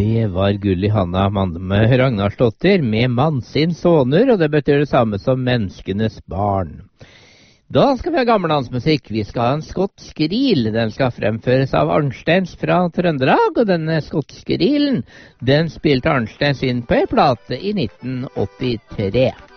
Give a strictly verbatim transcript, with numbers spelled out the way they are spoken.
Det var Gulli Hanna Mandeme Ragnarsdottir med Mannsins soner, og det betyr det samme som menneskenes barn. Da skal vi ha gammeldansmusikk. Vi skal ha en skotsk ril. Den skal fremføres av Arnsteins fra Trøndelag, og denne skotske rilen, den spilte Arnsteins inn på en plate i nitten åttitre.